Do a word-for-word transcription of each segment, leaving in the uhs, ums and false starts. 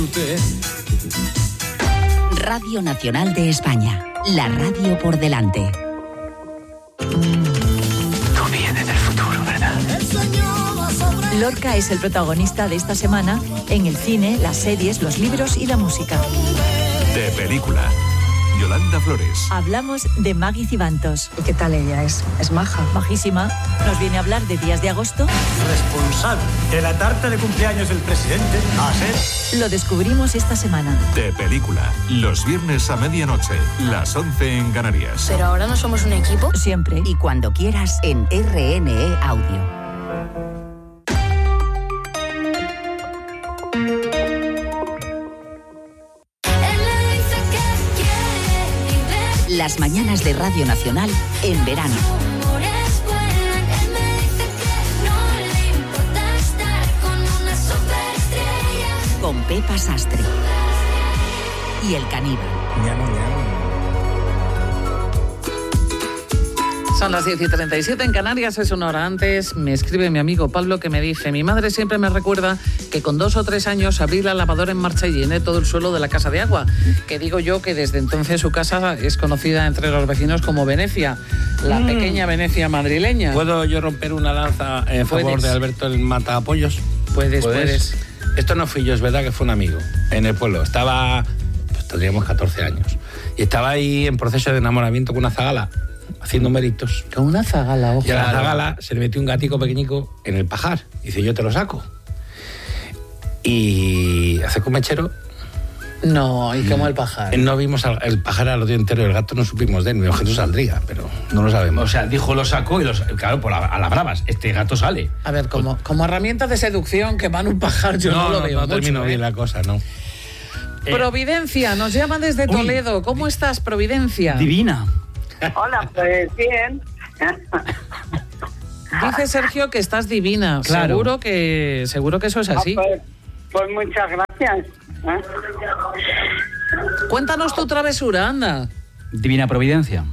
Radio Nacional de España, la radio por delante. Tú vienes del futuro, ¿verdad? Lorca es el protagonista de esta semana en el cine, las series, los libros y la música. De película. Yolanda Flores. Hablamos de Maggie Cibantos. ¿Y qué tal ella es? ¿Es maja? Majísima. Nos viene a hablar de Días de Agosto. Responsable de la tarta de cumpleaños del presidente a ser. Lo descubrimos esta semana. De película. Los viernes a medianoche. Las once en Canarias. ¿Pero ahora no somos un equipo? Siempre. Y cuando quieras en R N E Audio. Las mañanas de Radio Nacional en verano. Con Pepa Sastre. Y el caníbal. Ñamo, ñamo. Son las diez y treinta y siete en Canarias, es una hora antes. Me escribe mi amigo Pablo que me dice: mi madre siempre me recuerda que con dos o tres años abrí la lavadora en marcha y llené todo el suelo de la casa de agua. Que digo yo que desde entonces su casa es conocida entre los vecinos como Venecia, la mm. pequeña Venecia madrileña. ¿Puedo yo romper una lanza en favor ¿Puedes? de Alberto el Matapollos? Puedes, puedes, puedes. Esto no fui yo, es verdad que fue un amigo en el pueblo. Estaba, pues tendríamos catorce años. Y estaba ahí en proceso de enamoramiento con una zagala, haciendo méritos. Con una zagala, ojo. Y a la zagala se le metió un gatico pequeñico en el pajar. Dice, yo te lo saco. Y hace con mechero. No, ¿y cómo el pajar? No vimos al, el pajar al otro entero, el gato no supimos de él. Mi objeto saldría, pero no lo sabemos. O sea, dijo lo saco y los, claro, por la, a las bravas, este gato sale. A ver, como, como herramienta de seducción que van un pajar, yo no, no lo no, veo no mucho, termino ¿eh? bien la cosa, ¿no? Eh, Providencia, nos llama desde uy, Toledo. ¿Cómo estás, Providencia? Divina. Hola, pues bien. Dice Sergio que estás divina. Claro. Seguro que seguro que eso es así. Ah, pues, pues muchas gracias. ¿Eh? Cuéntanos tu travesura, anda. Divina Providencia.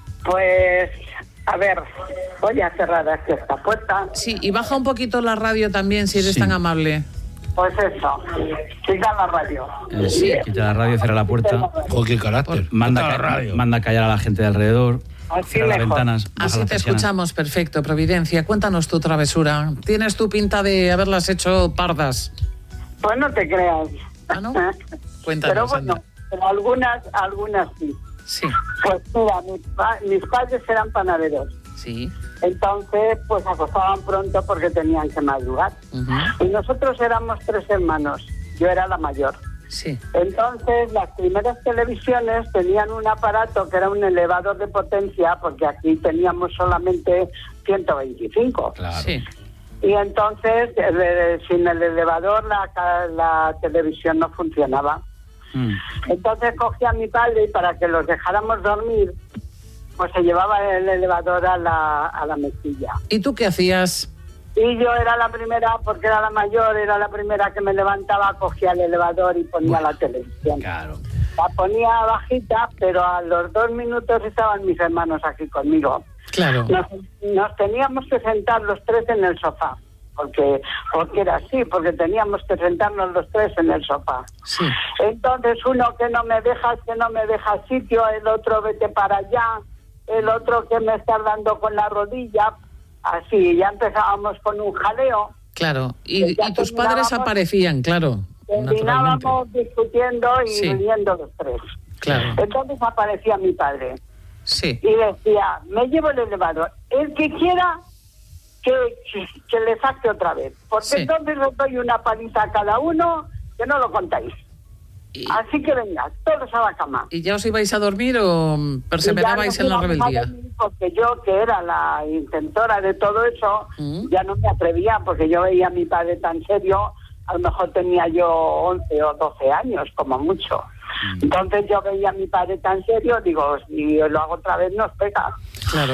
Pues, a ver, voy a cerrar aquí esta puerta. Sí, y baja un poquito la radio también, si eres Sí. tan amable. Pues eso, quita la radio. Eh, sí, quita la radio, cierra la puerta. Joder, qué carácter. Manda, Quita la ca- radio. manda a callar a la gente de alrededor. Así Cierra las mejor. ventanas. baja Así las te persianas. escuchamos, perfecto, Providencia. Cuéntanos tu travesura. Tienes tu pinta de haberlas hecho pardas. Pues no te creas. ¿Ah, no? Cuéntanos, Pero bueno, anda. pero algunas, algunas sí. Sí, Pues mira, mis, pa- mis padres eran panaderos. sí. Entonces, pues acostaban pronto porque tenían que madrugar. Ujú. Y nosotros éramos tres hermanos. Yo era la mayor. Sí. Entonces, las primeras televisiones tenían un aparato que era un elevador de potencia, porque aquí teníamos solamente ciento veinticinco. Claro. Sí. Y entonces, eh, sin el elevador, la, ca- la televisión no funcionaba. Mm. Entonces cogí a mi padre y para que los dejáramos dormir, pues se llevaba el elevador a la, a la mesilla. ¿Y tú qué hacías? Y yo era la primera, porque era la mayor, era la primera que me levantaba, cogía el elevador y ponía Bueno, la televisión. Claro. La ponía bajita, pero a los dos minutos estaban mis hermanos aquí conmigo. Claro. Nos, nos teníamos que sentar los tres en el sofá, porque porque era así, porque teníamos que sentarnos los tres en el sofá. Sí. Entonces uno que no me deja, que no me deja sitio, el otro vete para allá, el otro que me está dando con la rodilla, así, ya empezábamos con un jaleo. Claro. Y, Ya y tus padres terminábamos- aparecían, claro. Naturalmente. Terminábamos discutiendo y Sí. riendo los tres. Claro. Entonces aparecía mi padre Sí. y decía, me llevo el elevador, el que quiera que, que, que le saque otra vez, porque Sí. entonces les doy una paliza a cada uno que no lo contáis. Y, Así que venga, todos a la cama. ¿Y ya os ibais a dormir o perseverabais Y ya en la nos íbamos a rebeldía? dormir, porque yo, que era la intentora de todo eso, Mm. ya no me atrevía, porque yo veía a mi padre tan serio, a lo mejor tenía yo once o doce años, como mucho. Mm. Entonces yo veía a mi padre tan serio, digo, si lo hago otra vez nos pega. Claro.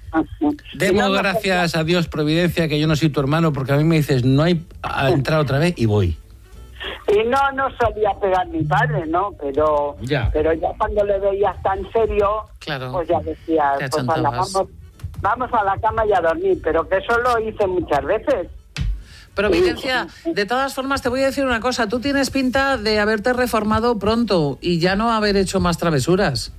Demos No, no, gracias a Dios, Providencia, que yo no soy tu hermano, porque a mí me dices, no hay a entrar otra vez y voy. Y no, no solía pegar mi padre, ¿no? Pero Ya. pero ya cuando le veías tan serio, Claro. pues ya decía, Te pues ala, achantabas. vamos, vamos a la cama y a dormir. Pero que eso lo hice muchas veces. Providencia, de todas formas te voy a decir una cosa, tú tienes pinta de haberte reformado pronto y ya no haber hecho más travesuras.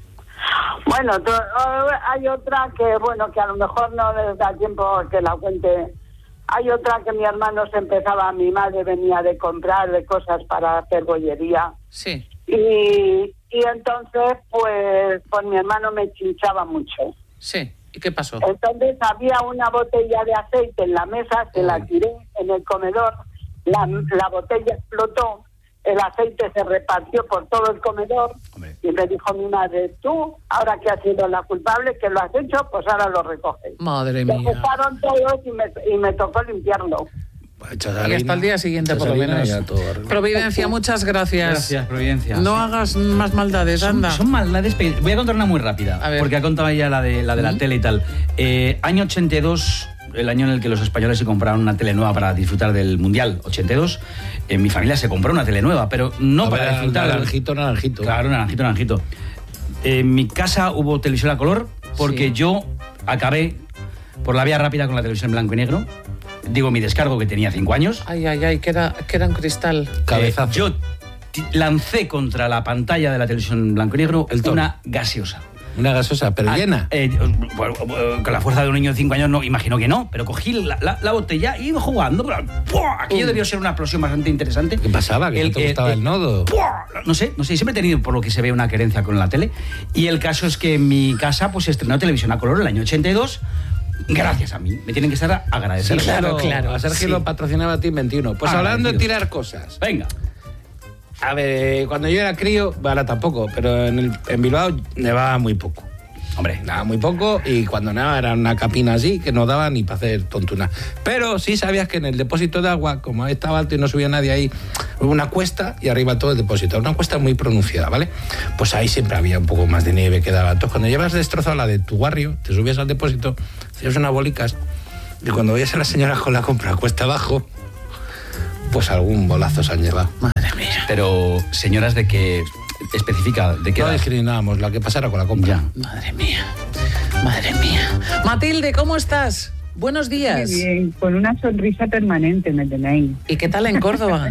Bueno, to, hay otra que, bueno, que a lo mejor no les da tiempo que la cuente. Hay otra que mi hermano se empezaba, mi madre venía de comprar de cosas para hacer bollería. Sí. Y, y entonces, pues, pues mi hermano me chinchaba mucho. Sí. ¿Y qué pasó? Entonces había una botella de aceite en la mesa, se la tiré en el comedor, la, la botella explotó, el aceite se repartió por todo el comedor. Hombre. Y me dijo mi madre, tú, ahora que has sido la culpable, que lo has hecho, pues ahora lo recoges. Madre mía. mía. Se pasaron todos y me, y me tocó limpiarlo. Y hasta el día siguiente, por lo menos. Providencia, muchas gracias. Gracias, Providencia. No hagas más maldades, son, anda. Son maldades, voy a contar una muy rápida, porque ha contado ya la de la, de la ¿Mm? tele y tal. Eh, año ochenta y dos, el año en el que los españoles se compraron una tele nueva para disfrutar del Mundial, ochenta y dos. En mi familia se compró una tele nueva, pero no a para ver, disfrutar. Naranjito, naranjito. Claro, naranjito, naranjito. En mi casa hubo televisión a color, porque sí. yo acabé por la vía rápida con la televisión en blanco y negro. Digo, mi descargo, que tenía cinco años. Ay, ay, ay, que era, que era un cristal. Cabezazo. Eh, yo t- lancé contra la pantalla de la televisión blanco y negro el una gaseosa. Una gaseosa, pero ah, llena. Eh, bueno, con la fuerza de un niño de cinco años, no, imagino que no, pero cogí la, la, la botella y iba jugando. ¡Puah! Aquello uh. debió ser una explosión bastante interesante. ¿Qué pasaba? ¿Que el, no te gustaba eh, el nodo? ¡Puah! No sé, no sé, siempre he tenido, por lo que se ve, una querencia con la tele. Y el caso es que en mi casa pues, se estrenó televisión a color en el año ochenta y dos. Gracias a mí. Me tienen que estar agradecidos. Sí, claro, claro. A Sergio sí. lo patrocinaba Team veintiuno. Pues ah, hablando de tirar cosas. Venga. A ver, cuando yo era crío, ahora tampoco, pero en, el, en Bilbao nevaba muy poco. Hombre, nada, muy poco, y cuando nada era una capina así que no daba ni para hacer tontuna. Pero sí sabías que en el depósito de agua, como estaba alto y no subía nadie ahí, hubo una cuesta y arriba todo el depósito. Una cuesta muy pronunciada, ¿vale? Pues ahí siempre había un poco más de nieve que daba. Entonces, cuando llevas destrozado la de tu barrio, te subías al depósito, hacías unas bolicas, y cuando veías a las señoras con la compra cuesta abajo, pues algún bolazo se han llevado. Madre mía. Pero, señoras, de que... especifica de qué no discriminábamos, la que pasara con la compra. Ya. Madre mía, madre mía. Matilde, ¿cómo estás? Buenos días. Muy bien, con una sonrisa permanente me tenéis. ¿Y qué tal en Córdoba?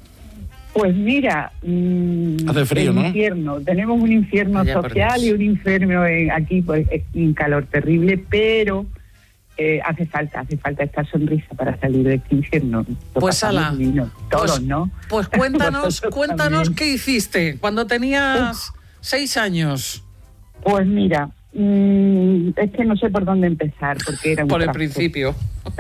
Pues mira, mmm, hace frío, ¿no? Infierno. Tenemos un infierno Allá social y un infierno en, aquí, pues, un calor terrible, pero eh, hace falta, hace falta esta sonrisa para salir de este infierno. Lo pues ala, todos, pues, ¿no? Pues cuéntanos, cuéntanos qué hiciste cuando tenías Uf. seis años. Pues mira, mmm, es que no sé por dónde empezar, porque era un por el trasto. principio.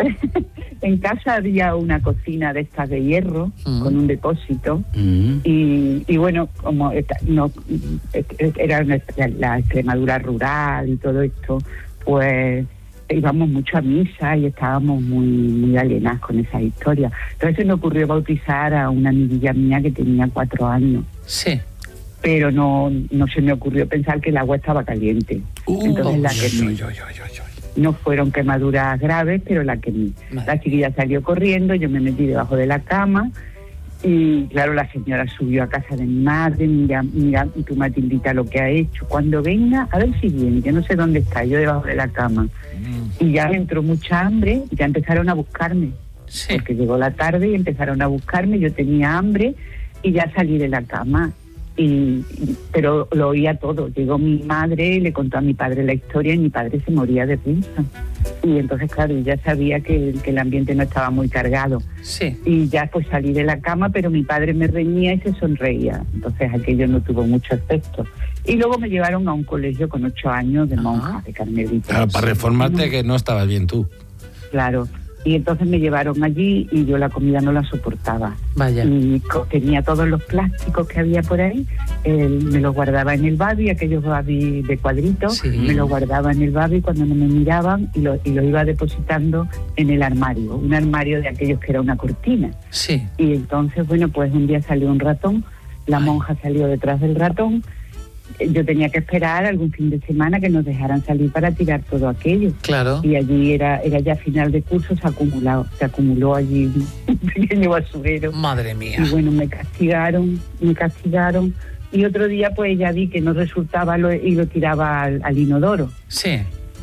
En casa había una cocina de estas de hierro, mm. con un depósito, mm. y, y bueno, como esta, no era una, la Extremadura rural y todo esto, pues íbamos mucho a misa y estábamos muy muy alienados con esas historias. Entonces se me ocurrió bautizar a una amiguilla mía que tenía cuatro años. Sí. Pero no no se me ocurrió pensar que el agua estaba caliente. Uh, Entonces la que yo, yo, yo, yo, yo. No fueron quemaduras graves, pero la que la chiquilla salió corriendo, yo me metí debajo de la cama y claro, la señora subió a casa de mi madre, mira, mira tu Matildita lo que ha hecho, cuando venga, a ver si viene, yo no sé dónde está, yo debajo de la cama. Mm. Y ya me entró mucha hambre y ya empezaron a buscarme, sí. porque llegó la tarde y empezaron a buscarme, yo tenía hambre y ya salí de la cama. Y, pero lo oía todo. Llegó mi madre y le contó a mi padre la historia y mi padre se moría de risa. Y entonces, claro, ya sabía que, que el ambiente no estaba muy cargado. Sí. Y ya pues salí de la cama, pero mi padre me reñía y se sonreía. Entonces aquello no tuvo mucho efecto. Y luego me llevaron a un colegio con ocho años de monja, de carmelita. Claro, para reformarte sí. que no estabas bien tú. Claro. Y entonces me llevaron allí y yo la comida no la soportaba. Vaya. Y tenía todos los plásticos que había por ahí, eh, me los guardaba en el babi, aquellos babi de cuadritos, sí. me los guardaba en el babi cuando no me miraban y los y lo iba depositando en el armario, un armario de aquellos que era una cortina. Sí. Y entonces, bueno, pues un día salió un ratón, la Ay. monja salió detrás del ratón, yo tenía que esperar algún fin de semana que nos dejaran salir para tirar todo aquello. Claro. Y allí era era ya final de curso, se acumuló, se acumuló allí un pequeño basurero. Madre mía. Y bueno, me castigaron, me castigaron. Y otro día pues ya vi que no resultaba lo, y lo tiraba al, al inodoro. Sí.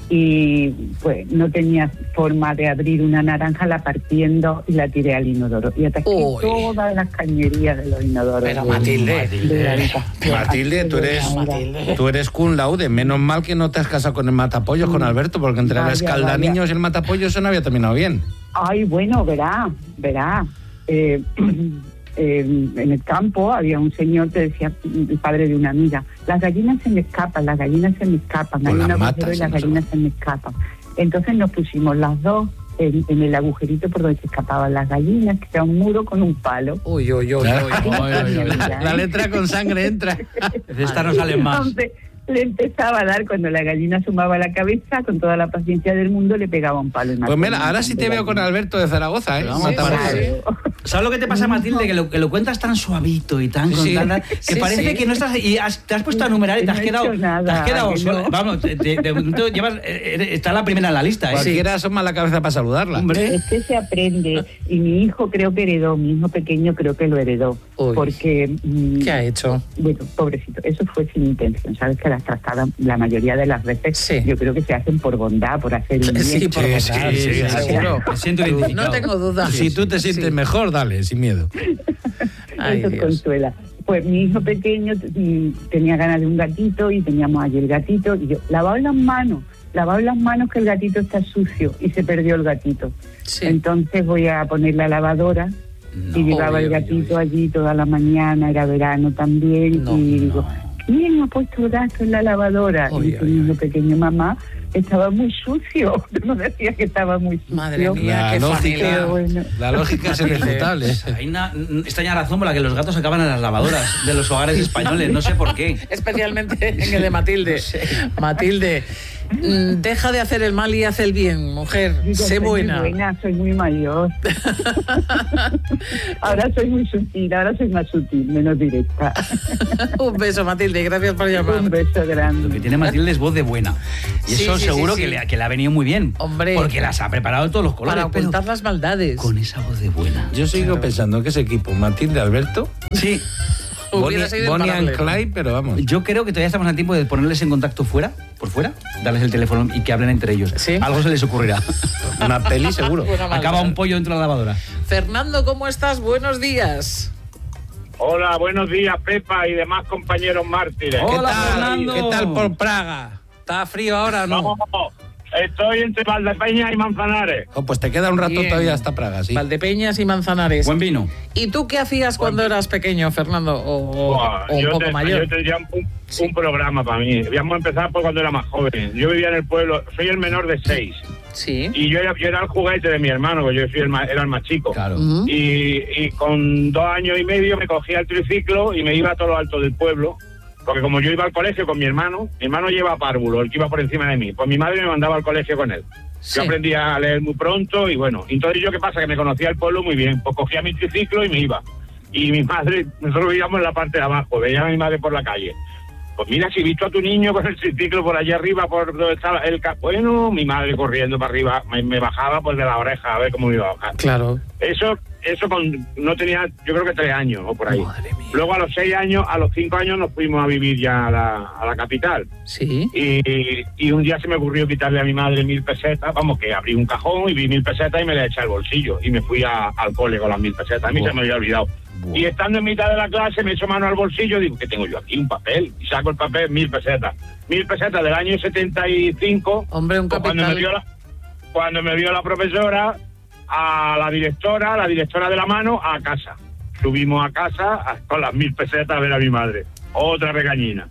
y pues no tenía forma de abrir una naranja, la partí en dos y la tiré al inodoro. Y ataqué Uy. todas las cañerías de los inodoros. Pero Matilde, Matilde, Matilde, tú eres, Matilde. tú eres cum laude. Menos mal que no te has casado con el matapollos, con Alberto, porque entre vaya, el escaldaniños y el matapollos eso no había terminado bien. Ay, bueno, verá, verá. Eh, eh, en el campo había un señor que decía, el padre de una amiga, las gallinas se me escapan, las gallinas se me escapan, hay un agujero y las gallinas se me escapan. Entonces nos pusimos las dos en, en el agujerito por donde se escapaban las gallinas, que era un muro con un palo. Uy, uy, uy, uy, uy, uy, uy. La, la letra con sangre entra. De esta no sale más. Entonces, le empezaba a dar cuando la gallina asomaba la cabeza, con toda la paciencia del mundo le pegaba un palo. Pues mira, ahora sí te veo con Alberto de Zaragoza, ¿eh? Vamos, sí, claro. ¿Sabes lo que te pasa, Matilde? Que lo, que lo cuentas tan suavito y tan sí. con tan, que sí, parece sí. que no estás y has, te has puesto a numerar y te has no quedado, nada, te has quedado sola. No. Vamos, te, te, de momento llevas, está la primera en la lista, ¿eh? Cualquiera asoma la cabeza para saludarla. Hombre. Es que se aprende y mi hijo creo que heredó, mi hijo pequeño creo que lo heredó. Uy. Porque ¿qué ha hecho? Bueno, pobrecito, eso fue sin intención, sabes que las trastadas la mayoría de las veces sí. yo creo que se hacen por bondad, por hacer bien. Sí, por bondad, sí, sí, sí, seguro. Me siento identificado. No tengo duda. Si tú te sientes sí. mejor, dale, sin miedo. Ay, eso Dios. Consuela. Pues mi hijo pequeño tenía ganas de un gatito y teníamos allí el gatito y yo, lavado las manos, lavado las manos que el gatito está sucio y se perdió el gatito. Sí. Entonces voy a poner la lavadora no, y llevaba obvio, el gatito obvio. allí toda la mañana, era verano también no, y digo... No. ¿Quién ha puesto el gato en la lavadora? Oy, y mi niño pequeño, mamá, estaba muy sucio. No decía que estaba muy sucio. Madre mía, qué lógica, bueno. La lógica es irrefutable. Hay una extraña razón por la que los gatos acaban en las lavadoras de los hogares españoles, no sé por qué. Especialmente en el de Matilde. No sé. Matilde, deja de hacer el mal y haz el bien, mujer. Digo, sé soy buena. Muy buena, soy muy mayor. Ahora soy muy sutil, ahora soy más sutil, menos directa. Un beso, Matilde, gracias por llamar. Un beso grande. Lo que tiene Matilde es voz de buena. Y sí, eso sí, seguro sí, sí. Que, le, que le ha venido muy bien. Hombre. Porque las ha preparado todos los colores. Para ocultar las maldades. Con esa voz de buena. Yo sigo claro. pensando que ese equipo, Matilde, Alberto... Sí. Bonnie, Bonnie and Clyde, pero vamos. Yo creo que todavía estamos a tiempo de ponerles en contacto fuera, por fuera, darles el teléfono y que hablen entre ellos. ¿Sí? Algo se les ocurrirá. Una peli seguro. Acaba un pollo dentro de la lavadora. Fernando, ¿cómo estás? Buenos días. Hola, buenos días, Pepa y demás compañeros mártires. Hola, ¿Qué tal, Fernando? ¿Qué tal por Praga? ¿Está frío ahora o no? No, estoy entre Valdepeñas y Manzanares. Oh, pues te queda un rato Bien. todavía hasta Praga, sí. Valdepeñas y Manzanares. Buen vino. ¿Y tú qué hacías cuando Buen... eras pequeño, Fernando? O, Buah, o un poco te, mayor. Yo tendría un, sí. un programa para mí. Vamos a empezar por cuando era más joven. Yo vivía en el pueblo, soy el menor de seis. Sí. Y yo era, yo era el juguete de mi hermano, porque yo soy el más, era el más chico. Claro. Uh-huh. y, y con dos años y medio me cogía el triciclo y me iba a todo lo alto del pueblo. Porque como yo iba al colegio con mi hermano, mi hermano lleva párvulo, el que iba por encima de mí. Pues mi madre me mandaba al colegio con él. Sí. Yo aprendí a leer muy pronto y bueno. Entonces yo, ¿qué pasa? Que me conocía el pueblo muy bien. Pues cogía mi triciclo y me iba. Y mi madre, nosotros vivíamos en la parte de abajo, veía a mi madre por la calle. Pues mira, si he visto a tu niño con el triciclo por allá arriba, por donde está el ca... Bueno, mi madre corriendo para arriba, me, me bajaba pues de la oreja a ver cómo me iba a bajar. Claro. Eso, eso con, no tenía, yo creo que tres años o por ahí. Luego a los seis años, a los cinco años nos fuimos a vivir ya a la, a la capital. Sí. Y, y un día se me ocurrió quitarle a mi madre mil pesetas, vamos, que abrí un cajón y vi mil pesetas y me le eché al bolsillo. Y me fui a, al cole con las mil pesetas. A mí wow. se me había olvidado. Wow. Y estando en mitad de la clase me echo mano al bolsillo, digo, ¿qué tengo yo aquí? Un papel. Y saco el papel, mil pesetas. Mil pesetas del año setenta y cinco. Hombre, un capital. Cuando me vio la, cuando me vio la profesora, a la directora, la directora de la mano, a casa. Subimos a casa a, con las mil pesetas a ver a mi madre. Otra regañina.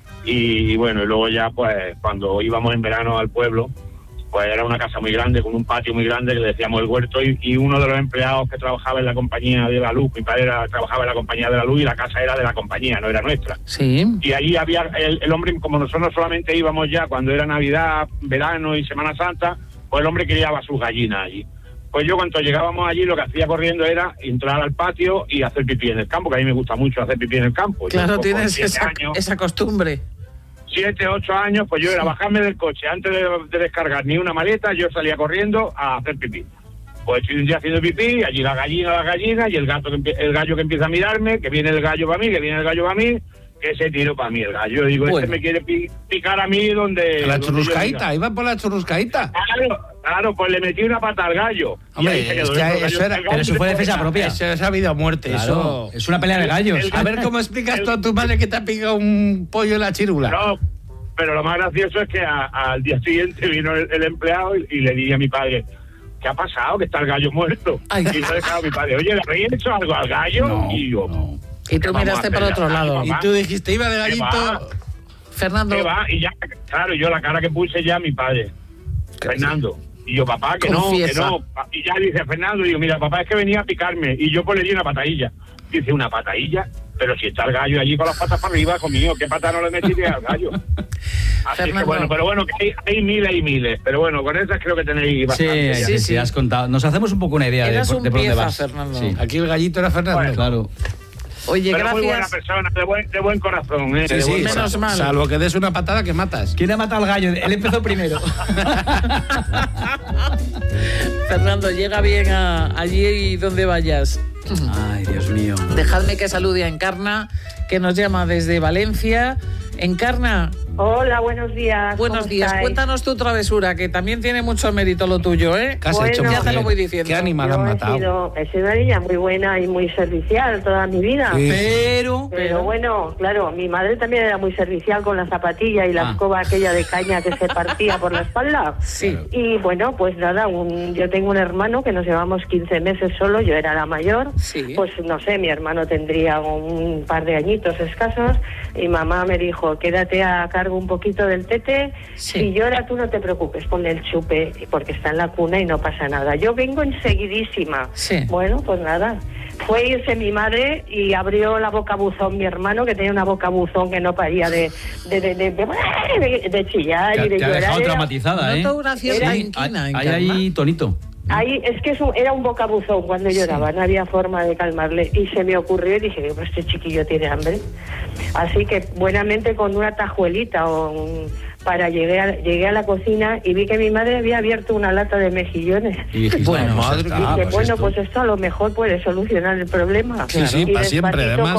Y, y bueno, y luego ya, pues, cuando íbamos en verano al pueblo, pues era una casa muy grande, con un patio muy grande, que le decíamos el huerto, y, y uno de los empleados que trabajaba en la compañía de la luz, mi padre era, trabajaba en la compañía de la luz y la casa era de la compañía, no era nuestra. Sí. Y allí había, el, el hombre, como nosotros solamente íbamos ya cuando era Navidad, verano y Semana Santa, pues el hombre criaba sus gallinas allí. Pues yo cuando llegábamos allí lo que hacía corriendo era entrar al patio y hacer pipí en el campo, que a mí me gusta mucho hacer pipí en el campo. Claro, tienes esa, años, esa costumbre. Siete, ocho años, pues yo era bajarme del coche antes de, de descargar ni una maleta, yo salía corriendo a hacer pipí. Pues estoy un día haciendo pipí, allí la gallina, la gallina, y el gato, que, el gallo que empieza a mirarme, que viene el gallo para mí, que viene el gallo para mí, que se tiró para mí el gallo. Digo, Bueno. este me quiere pi- picar a mí donde... La donde churruscaíta, yo diga. iba por la churruscaíta. Claro, claro, pues le metí una pata al gallo. Y Hombre, ahí se quedó. es que El gallo- eso era- el gallo pero eso fue se defensa queda. propia. Eso es vida o muerte, Claro, eso... es una pelea de gallos. El- A ver cómo explicas tú a tu madre que te ha picado un pollo en la chirula. No, pero lo más gracioso es que a- al día siguiente vino el, el empleado y, y le dije a mi padre, ¿qué ha pasado? Que está el gallo muerto. Ay. Y entonces, claro, mi padre, oye, ¿le habéis hecho algo al gallo? No, y yo, no. Y tú vamos miraste a para hacer? otro lado. Y tú dijiste, iba de ¿Qué va? gallito... Fernando, ¿Qué va? Y ya, claro, yo la cara que puse ya a mi padre, Fernando. Y yo, papá, que Confiesa. no, que no. Y ya dice Fernando, digo, mira, papá, es que venía a picarme. Y yo pues le di una patadilla. Dice, ¿una patadilla? Pero si está el gallo allí con las patas para arriba, conmigo, ¿qué pata no le metiste al gallo? Así Fernando. que bueno, pero bueno, que hay, hay miles y miles. Pero bueno, con esas creo que tenéis Sí, bastante. sí, ya. sí, sí. has contado. Nos hacemos un poco una idea de, Eras por- un de por dónde pieza, vas. Fernando. Sí. Aquí el gallito era Fernando. Bueno. Claro. oye, Pero muy buena gracias. persona, de buen, de buen corazón, ¿eh? Sí, de sí, buen menos corazón. mal. salvo que des una patada que matas. ¿Quién ha matado al gallo? Él empezó primero. Fernando, llega bien a, allí donde vayas. Ay, Dios mío. Dejadme que salude a Encarna, que nos llama desde Valencia. Encarna, Hola, buenos días. buenos ¿cómo días. estáis? Cuéntanos tu travesura, que también tiene mucho mérito lo tuyo, ¿eh? ¿Qué has Bueno, hecho, ya te mujer? lo voy diciendo. ¿Qué animal has Yo he matado? sido, he sido una niña muy buena y muy servicial toda mi vida. Sí. Pero... Pero bueno, claro, mi madre también era muy servicial con la zapatilla y la Ah. escoba aquella de caña que se partía por la espalda. Sí. Y bueno, pues nada, un, yo tengo un hermano que nos llevamos quince meses solo, yo era la mayor. Sí. Pues no sé, mi hermano tendría un par de añitos escasos y mamá me dijo, quédate a cargo un poquito del tete, Sí. si llora tú no te preocupes, ponle el chupe porque está en la cuna y no pasa nada. Yo vengo enseguidísima. Sí. Bueno, pues nada. Fue irse mi madre y abrió la boca buzón mi hermano, que tenía una boca buzón que no paría de, de, de, de, de- de chillar Te, y de te ha llorar. dejado Era- traumatizada, ¿eh? Noto una cierta Era- inquina, Hay Encarna. ahí tonito. Ahí, es que es un- era un bocabuzón cuando lloraba, no había forma de calmarle. Y se me ocurrió y dije, pues este chiquillo tiene hambre. Así que buenamente con una tajuelita o un- para llegué a, llegué a la cocina y vi que mi madre había abierto una lata de mejillones. Y dijiste, Bueno, pues ya madre está, mía. Dije, pues bueno, esto. pues esto a lo mejor puede solucionar el problema. Sí, sí, Y para siempre, despacito además.